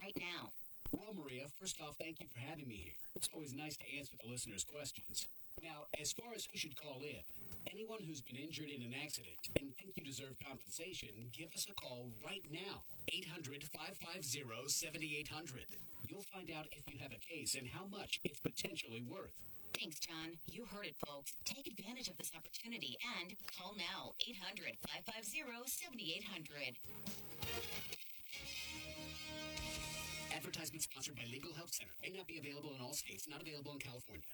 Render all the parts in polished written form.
right now. Well, Maria, first off, thank you for having me here. It's always nice to answer the listeners' questions. Now, as far as who should call in, anyone who's been injured in an accident and think you deserve compensation, give us a call right now. 800-550-7800. You'll find out if you have a case and how much it's potentially worth. Thanks, John. You heard it, folks. Take advantage of this opportunity and call now. 800-550-7800. Advertisement sponsored by Legal Help Center. May not be available in all states. Not available in California.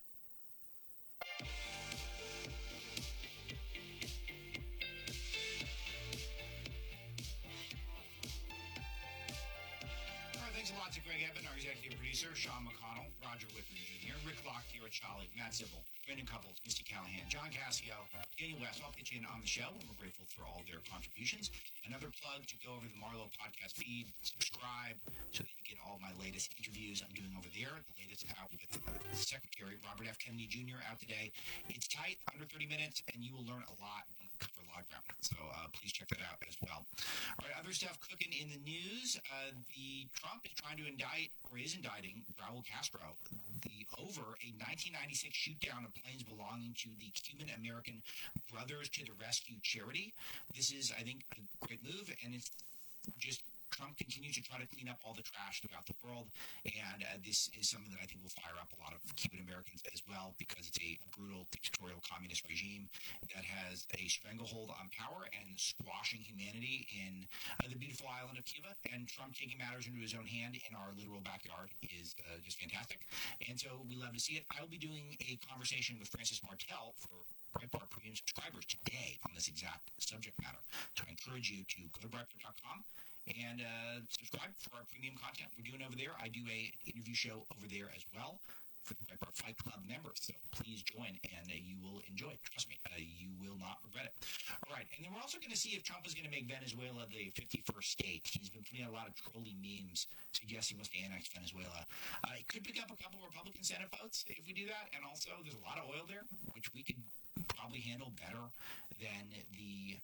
Thanks a lot to Greg Eben, our executive producer, Sean McConnell, Roger Whitman Jr., Rick Locke, Kira Chali, Matt Zibble, Brendan Couples, Misty Callahan, John Cassio, Daniel West, all pitching in on the show, and we're grateful for all their contributions. Another plug to go over to the Marlowe podcast feed, subscribe, so that you get all my latest interviews I'm doing over there. The latest out with Secretary Robert F. Kennedy Jr. out today. It's tight, under 30 minutes, and you will learn a lot and cover a lot of ground. So please check that out as well. All right, other stuff cooking in the news. The Trump is trying to indict, or is indicting, Raul Castro, over a 1996 shoot down of planes belonging to the Cuban-American Brothers to the Rescue charity. This is, I think, a great move, and it's just Trump continues to try to clean up all the trash throughout the world, and this is something that I think will fire up a lot of Cuban Americans as well, because it's a brutal dictatorial communist regime that has a stranglehold on power and squashing humanity in the beautiful island of Cuba. And Trump taking matters into his own hand in our literal backyard is just fantastic, and so we love to see it. I will be doing a conversation with Francis Martel for Breitbart Premium subscribers today on this exact subject matter. So I encourage you to go to Breitbart.com and subscribe for our premium content we're doing over there. I do a interview show over there as well for the Breitbart Fight Club members. So please join, and you will enjoy it. Trust me, you will not regret it. All right, and then we're also going to see if Trump is going to make Venezuela the 51st state. He's been putting out a lot of trolly memes suggesting he wants to annex Venezuela. It could pick up a couple Republican Senate votes if we do that, and also there's a lot of oil there, which we could probably handle better than the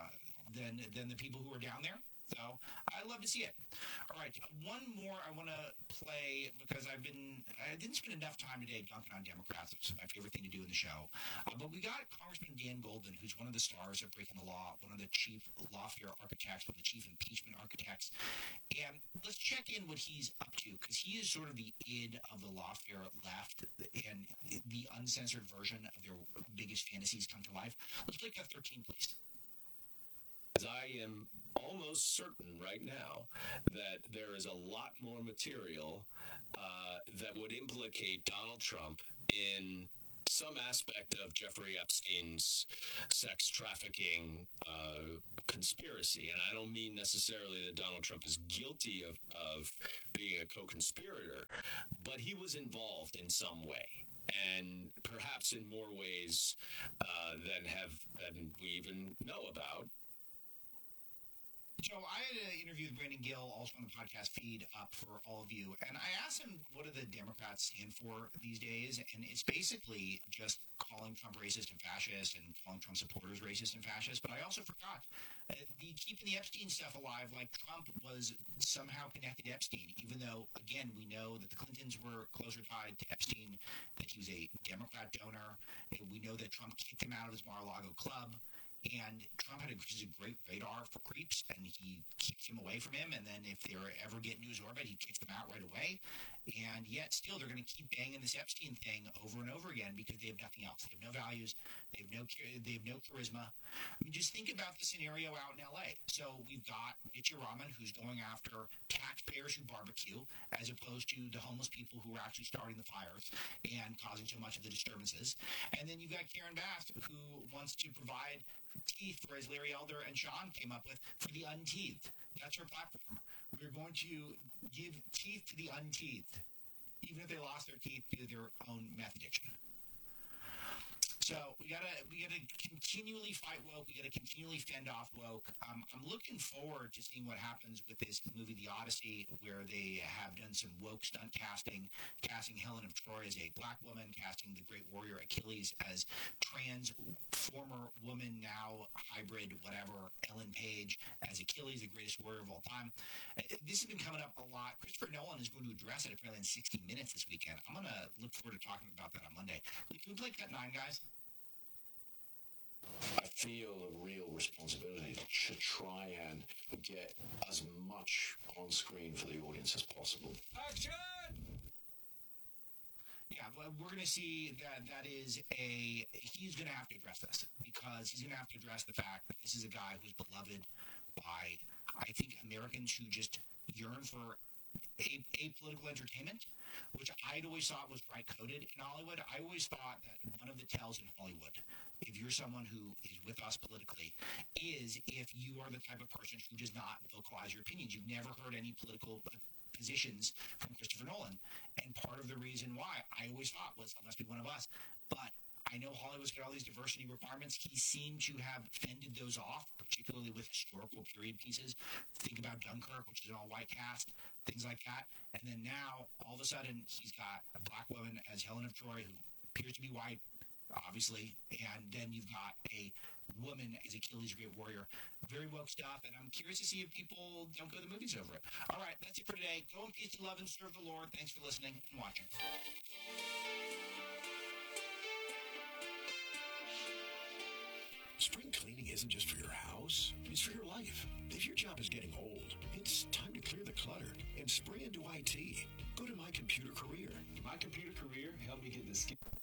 people who are down there. So I love to see it. All right, one more I want to play, because I didn't spend enough time today dunking on Democrats. It's my favorite thing to do in the show. But we got Congressman Dan Golden, who's one of the stars of Breaking the Law, one of the chief lawfare architects, one of the chief impeachment architects. And let's check in what he's up to, because he is sort of the id of the lawfare left and the uncensored version of their biggest fantasies come to life. Let's play cut 13, please. I am almost certain right now that there is a lot more material that would implicate Donald Trump in some aspect of Jeffrey Epstein's sex trafficking conspiracy. And I don't mean necessarily that Donald Trump is guilty of being a co-conspirator, but he was involved in some way. And perhaps in more ways than we even know about. So I had an interview with Brandon Gill, also on the podcast feed, up for all of you. And I asked him, what do the Democrats stand for these days? And it's basically just calling Trump racist and fascist and calling Trump supporters racist and fascist. But I also forgot keeping the Epstein stuff alive, like Trump was somehow connected to Epstein, even though, again, we know that the Clintons were closer tied to Epstein, that he was a Democrat donor. And we know that Trump kicked him out of his Mar-a-Lago club. And Trump had a great radar for creeps, and he keeps him away from him. And then if they ever get into his orbit, he kicks them out right away. And yet still they're going to keep banging this Epstein thing over and over again because they have nothing else. They have no values. They have no charisma. I mean, just think about the scenario out in L.A. So we've got Mitchie Rahman, who's going after taxpayers who barbecue, as opposed to the homeless people who are actually starting the fires and causing so much of the disturbances. And then you've got Karen Bass, who wants to provide teeth, for, as Larry Elder and Sean came up with, for the unteethed. That's her platform. We're going to give teeth to the unteethed, even if they lost their teeth due to their own meth addiction. So So we gotta continually fight woke. We gotta continually fend off woke. I'm looking forward to seeing what happens with this movie, The Odyssey, where they have done some woke stunt casting Helen of Troy as a black woman, casting the great warrior Achilles as trans former woman, now hybrid, whatever, Ellen Page as Achilles, the greatest warrior of all time. This has been coming up a lot. Christopher Nolan is going to address it apparently in 60 Minutes this weekend. I'm going to look forward to talking about that on Monday. Can we play Cut 9, guys? I feel a real responsibility to try and get as much on screen for the audience as possible. Action! Yeah, but we're going to see he's going to have to address this, because he's going to have to address the fact that this is a guy who's beloved by, I think, Americans who just yearn for apolitical entertainment, which I'd always thought was right-coded in Hollywood. I always thought that one of the tells in Hollywood, if you're someone who is with us politically, is if you are the type of person who does not vocalize your opinions. You've never heard any political positions from Christopher Nolan. And part of the reason why I always thought was, it must be one of us. But I know Hollywood's got all these diversity requirements. He seemed to have fended those off, particularly with historical period pieces. Think about Dunkirk, which is an all-white cast, things like that. And then now, all of a sudden, he's got a black woman as Helen of Troy, who appears to be white, obviously. And then you've got a woman as Achilles, great warrior. Very woke stuff, and I'm curious to see if people don't go to the movies over it. All right, that's it for today. Go in peace and love and serve the Lord. Thanks for listening and watching. Spring cleaning isn't just for your house, it's for your life. If your job is getting old, it's time to clear the clutter and spring into IT. Go to My Computer Career. My Computer Career helped me get the skill.